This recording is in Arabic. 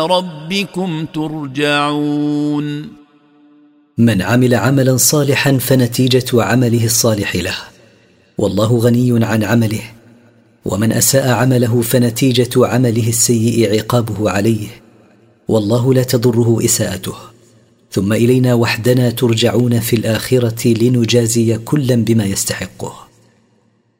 ربكم ترجعون. من عمل عملا صالحا فنتيجة عمله الصالح له، والله غني عن عمله، ومن أساء عمله فنتيجة عمله السيء عقابه عليه، والله لا تضره إساءته. ثم إلينا وحدنا ترجعون في الآخرة لنجازي كلا بما يستحقه.